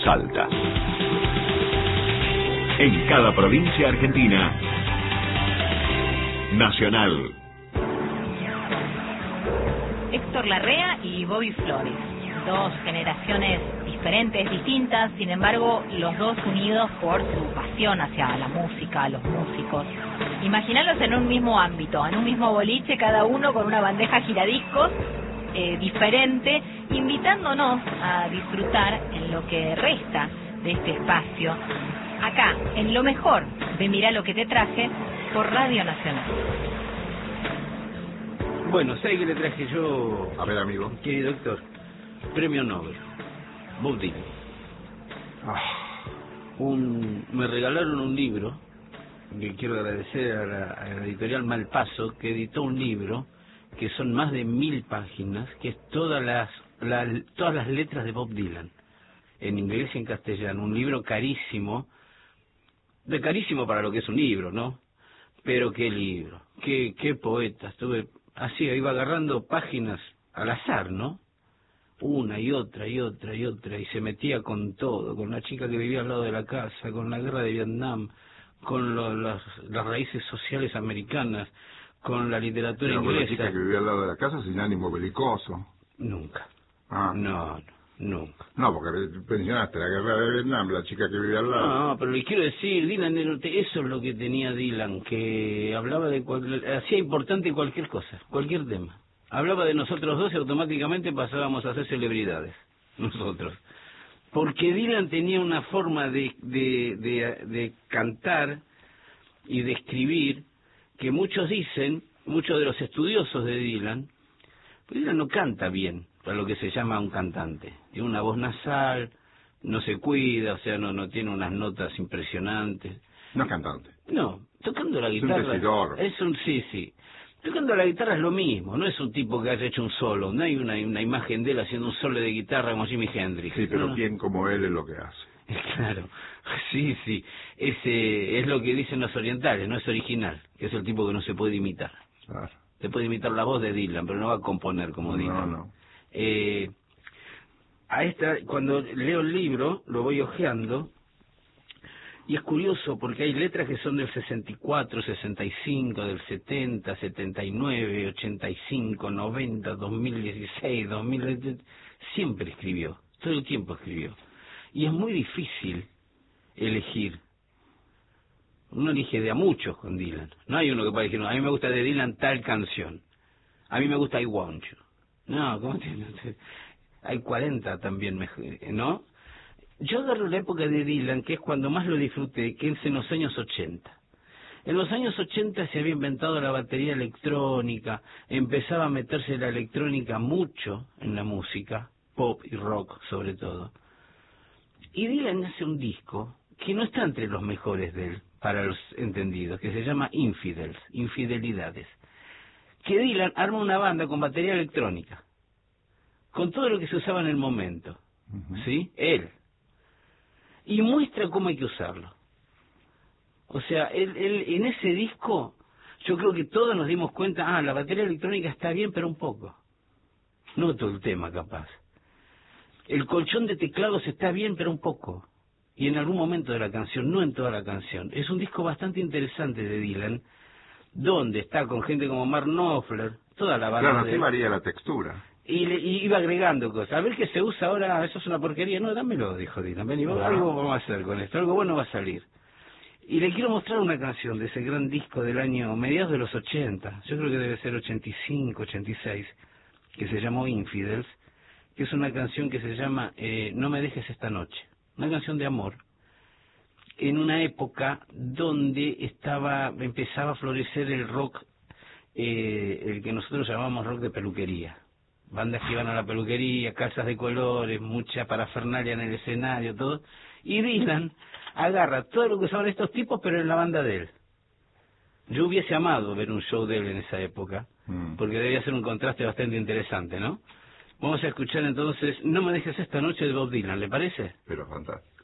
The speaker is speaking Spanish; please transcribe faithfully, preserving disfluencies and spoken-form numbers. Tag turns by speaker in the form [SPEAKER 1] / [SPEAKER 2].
[SPEAKER 1] Salta. En cada provincia argentina. Nacional.
[SPEAKER 2] Héctor Larrea y Bobby Flores, dos generaciones diferentes, distintas, sin embargo, los dos unidos por su pasión hacia la música, los músicos. Imaginalos en un mismo ámbito, en un mismo boliche, cada uno con una bandeja giradiscos eh, diferente, invitándonos a disfrutar en lo que resta de este espacio, acá, en lo mejor de Mirá lo que te traje, por Radio Nacional.
[SPEAKER 3] Bueno, ¿sabe qué le traje yo?
[SPEAKER 4] A ver, amigo.
[SPEAKER 3] Querido doctor, premio Nobel, Bob Dylan.
[SPEAKER 4] Ah.
[SPEAKER 3] Un, me regalaron un libro, que quiero agradecer a la, a la editorial Malpaso, que editó un libro, que son más de mil páginas, que es todas las, la, todas las letras de Bob Dylan, en inglés y en castellano. Un libro carísimo, de carísimo para lo que es un libro, ¿no? Pero qué libro, qué, qué poeta. Estuve así, iba agarrando páginas al azar, ¿no? Una y otra y otra y otra, y se metía con todo, con la chica que vivía al lado de la casa, con la guerra de Vietnam, con lo, las, las raíces sociales americanas, con la literatura
[SPEAKER 4] Pero
[SPEAKER 3] inglesa.
[SPEAKER 4] ¿La chica que vivía al lado de la casa sin ánimo belicoso?
[SPEAKER 3] Nunca.
[SPEAKER 4] Ah.
[SPEAKER 3] No, no, nunca.
[SPEAKER 4] No, porque pensionaste la guerra de Vietnam, la chica que vivía al lado.
[SPEAKER 3] No, pero le quiero decir, Dylan, eso es lo que tenía Dylan, que hablaba de cual, hacía importante cualquier cosa, cualquier tema. Hablaba de nosotros dos y automáticamente pasábamos a ser celebridades, nosotros. Porque Dylan tenía una forma de, de, de, de cantar y de escribir que muchos dicen, muchos de los estudiosos de Dylan, pues Dylan no canta bien, para lo que se llama un cantante. Tiene una voz nasal, no se cuida, o sea, no, no tiene unas notas impresionantes.
[SPEAKER 4] No es cantante.
[SPEAKER 3] No, tocando la guitarra.
[SPEAKER 4] Es un decidor.
[SPEAKER 3] Es un, sí, sí. Tocando la guitarra es lo mismo, no es un tipo que haya hecho un solo, no hay una, una imagen de él haciendo un solo de guitarra como Jimi Hendrix.
[SPEAKER 4] Sí, pero
[SPEAKER 3] no.
[SPEAKER 4] ¿quién como él es lo que hace?
[SPEAKER 3] Claro, sí, sí, ese es lo que dicen los orientales, no es original, que es el tipo que no se puede imitar.
[SPEAKER 4] Claro.
[SPEAKER 3] Se puede imitar la voz de Dylan, pero no va a componer como Dylan.
[SPEAKER 4] No, no.
[SPEAKER 3] Eh, a esta, cuando leo el libro, lo voy hojeando, y es curioso porque hay letras que son del sesenta y cuatro, sesenta y cinco, del setenta, setenta y nueve, ochenta y cinco, noventa, dos mil dieciséis, dos mil veinte, siempre escribió, todo el tiempo escribió. Y es muy difícil elegir. Uno elige de a muchos con Dylan. No hay uno que pueda decir, no, a mí me gusta de Dylan tal canción. A mí me gusta I Want You. No, ¿cómo te...? Hay cuarenta también, ¿no? Yo agarro la época de Dylan, que es cuando más lo disfruté, que es en los años ochenta. En los años ochenta se había inventado la batería electrónica, empezaba a meterse la electrónica mucho en la música, pop y rock sobre todo. Y Dylan hace un disco que no está entre los mejores de él, para los entendidos, que se llama Infidels, Infidelidades. Que Dylan arma una banda con batería electrónica, con todo lo que se usaba en el momento, uh-huh. ¿Sí? Él. Y muestra cómo hay que usarlo. O sea, él, él, en ese disco, yo creo que todos nos dimos cuenta, ah, la batería electrónica está bien, pero un poco. No todo el tema, capaz. El colchón de teclados está bien, pero un poco. Y en algún momento de la canción, no en toda la canción. Es un disco bastante interesante de Dylan, donde está con gente como Mark Knopfler, toda la banda.
[SPEAKER 4] Claro, así
[SPEAKER 3] de...
[SPEAKER 4] varía la textura.
[SPEAKER 3] Y, le, y iba agregando cosas. A ver qué se usa ahora, eso es una porquería. No, dámelo, dijo Dylan. Ven, y vamos, algo vamos a hacer con esto, algo bueno va a salir. Y le quiero mostrar una canción de ese gran disco del año, mediados de los ochenta, yo creo que debe ser ochenta y cinco, ochenta y seis, que se llamó Infidels, que es una canción que se llama eh, No me dejes esta noche. Una canción de amor, en una época donde estaba empezaba a florecer el rock, eh, el que nosotros llamamos rock de peluquería. Bandas que iban a la peluquería, calzas de colores, mucha parafernalia en el escenario, todo. Y Dylan agarra todo lo que usaban estos tipos, pero en la banda de él. Yo hubiese amado ver un show de él en esa época, mm. porque debía ser un contraste bastante interesante, ¿no? Vamos a escuchar entonces No me dejes esta noche de Bob Dylan, ¿le parece?
[SPEAKER 4] Pero fantástico.